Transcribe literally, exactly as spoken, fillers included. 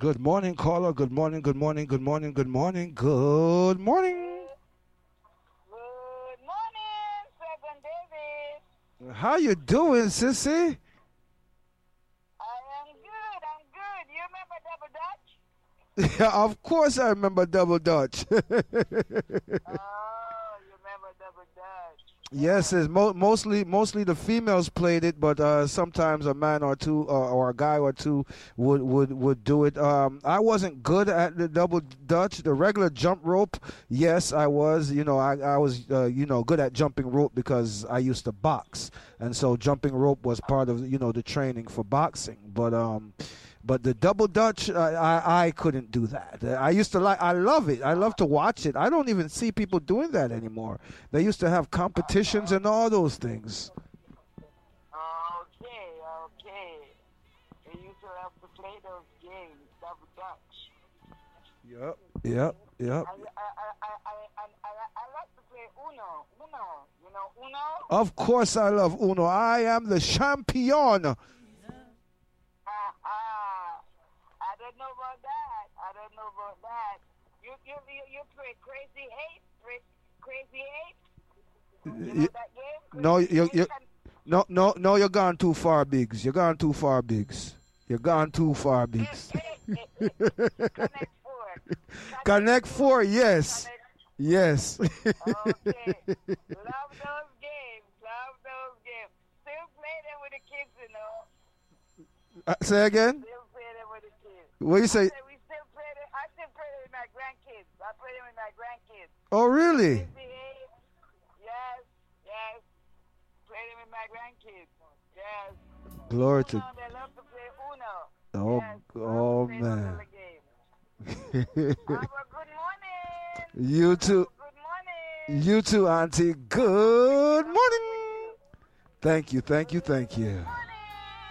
Good morning, caller. Good morning, good morning, good morning, good morning, good morning. Good morning, Second David. How you doing, sissy? I am good. I'm good. You remember Double Dutch? Yeah, of course I remember Double Dutch. Oh, you remember Double Dutch? Yes, it's mo- mostly mostly the females played it, but uh, sometimes a man or two uh, or a guy or two would would would do it. Um, I wasn't good at the double dutch, the regular jump rope. Yes, I was. You know, I I was uh, you know good at jumping rope because I used to box, and so jumping rope was part of you know the training for boxing. But um, but the double dutch, uh, I I couldn't do that. I used to like. I love it. I love to watch it. I don't even see people doing that anymore. They used to have competitions and all those things. Okay, okay. You used to have to play those games, Double Dutch. Yep. Yep. Yep. I, I, I, I, I, I, I like to play Uno. Uno. You know Uno? Of course, I love Uno. I am the champion. Ah, ah. I don't know about that. I don't know about that. You, you, you, you play Crazy Eight? Crazy Eight? You know that game? No, Crazy you, Eight you, and- no, no, no. You're gone too far, Biggs. You're gone too far, Biggs. You're gone too far, Biggs. Connect Four. Connect Four, yes, Connect- yes. Okay. Love those games. Love those games. Still play them with the kids, you know. Uh, say again. Still play them with the kids. What you say? I said we still play them. I still play them with my grandkids. I play them with my grandkids. Oh, really? Yes, yes. Play them with my grandkids. Yes. Glory Uno, to. they love to play Uno. Oh, Yes, oh love to play those man. little games. Have a good morning. You too. Good morning. You too, Auntie. Good morning. Thank you, thank you, thank you.